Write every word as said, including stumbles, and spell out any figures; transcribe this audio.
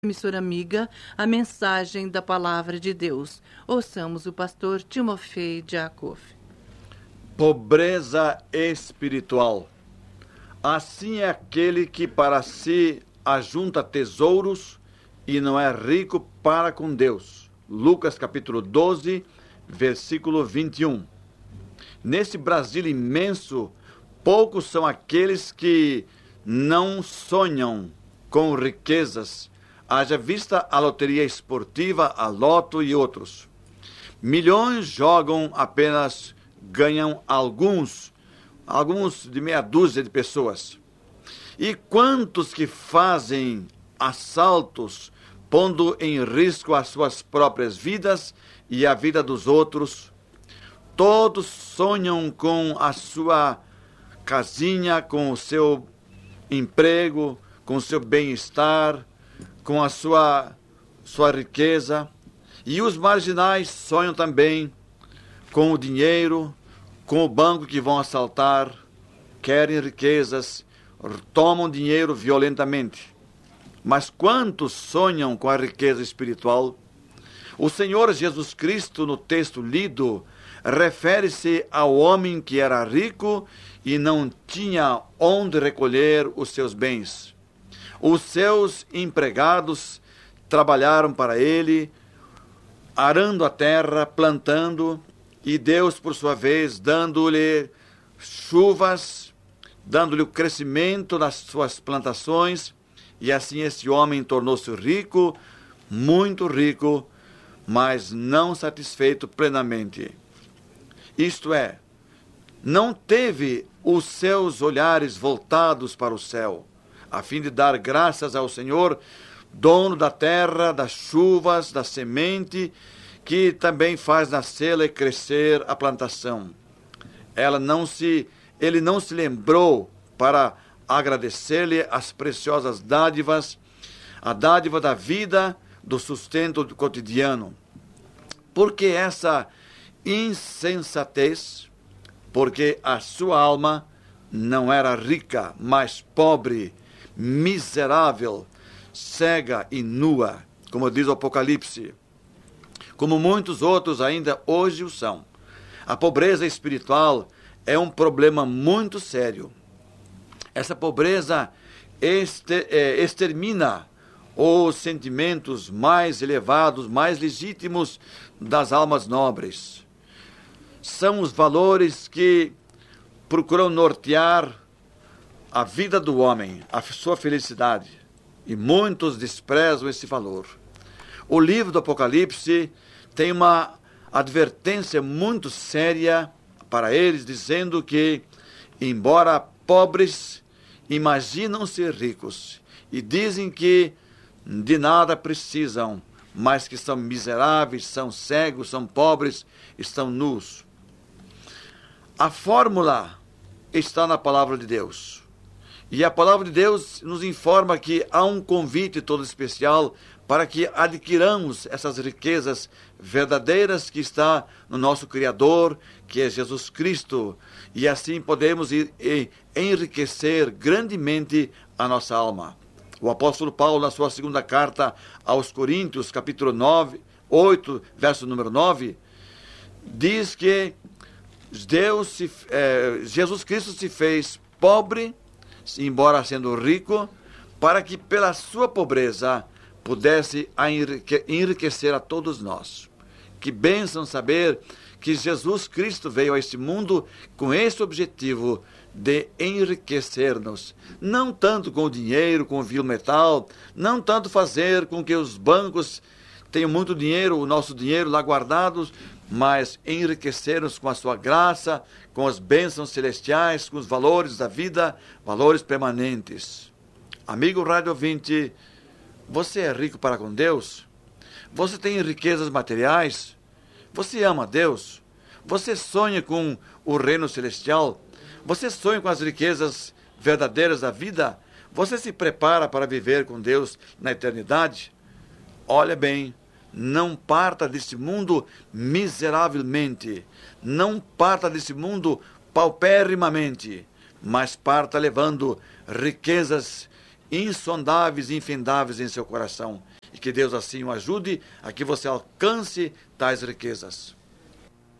Emissora amiga, a mensagem da Palavra de Deus. Ouçamos o pastor Timofei Diakov. Pobreza espiritual. Assim é aquele que para si ajunta tesouros e não é rico para com Deus. Lucas capítulo doze, versículo vinte e um. Nesse Brasil imenso, poucos são aqueles que não sonham com riquezas, haja vista a loteria esportiva, a loto e outros. Milhões jogam, apenas ganham alguns, alguns de meia dúzia de pessoas. E quantos que fazem assaltos, pondo em risco as suas próprias vidas e a vida dos outros. Todos sonham com a sua casinha, com o seu emprego, com o seu bem-estar, com a sua, sua riqueza. E os marginais sonham também com o dinheiro, com o banco que vão assaltar, querem riquezas, tomam dinheiro violentamente. Mas quantos sonham com a riqueza espiritual? O Senhor Jesus Cristo, no texto lido, refere-se ao homem que era rico e não tinha onde recolher os seus bens. Os seus empregados trabalharam para ele, arando a terra, plantando, e Deus, por sua vez, dando-lhe chuvas, dando-lhe o crescimento das suas plantações, e assim esse homem tornou-se rico, muito rico, mas não satisfeito plenamente. Isto é, não teve os seus olhares voltados para o céu, a fim de dar graças ao Senhor, dono da terra, das chuvas, da semente, que também faz nascer e crescer a plantação. Ela não se, ele não se lembrou para agradecer-lhe as preciosas dádivas, a dádiva da vida, do sustento cotidiano. Por que essa insensatez? Porque a sua alma não era rica, mas pobre, miserável, cega e nua, como diz o Apocalipse, como muitos outros ainda hoje o são. A pobreza espiritual é um problema muito sério. Essa pobreza extermina os sentimentos mais elevados, mais legítimos das almas nobres. São os valores que procuram nortear a vida do homem, a sua felicidade, e muitos desprezam esse valor. O livro do Apocalipse tem uma advertência muito séria para eles, dizendo que, embora pobres, imaginam ser ricos, e dizem que de nada precisam, mas que são miseráveis, são cegos, são pobres, estão nus. A fórmula está na palavra de Deus. E a palavra de Deus nos informa que há um convite todo especial para que adquiramos essas riquezas verdadeiras que está no nosso Criador, que é Jesus Cristo. E assim podemos ir enriquecer grandemente a nossa alma. O apóstolo Paulo, na sua segunda carta aos Coríntios, capítulo nove, oito, verso número nove, diz que Deus se, eh, Jesus Cristo se fez pobre, embora sendo rico, para que pela sua pobreza pudesse enriquecer a todos nós. Que bênção saber que Jesus Cristo veio a este mundo com esse objetivo de enriquecer-nos, não tanto com o dinheiro, com o vil metal, não tanto fazer com que os bancos tenham muito dinheiro, o nosso dinheiro lá guardados, mas enriquecer-nos com a sua graça, com as bênçãos celestiais, com os valores da vida, valores permanentes. Amigo rádio ouvinte, você é rico para com Deus? Você tem riquezas materiais? Você ama Deus? Você sonha com o reino celestial? Você sonha com as riquezas verdadeiras da vida? Você se prepara para viver com Deus na eternidade? Olha bem, não parta desse mundo miseravelmente, não parta desse mundo paupérrimamente, mas parta levando riquezas insondáveis e infindáveis em seu coração. que Deus assim o ajude a que você alcance tais riquezas.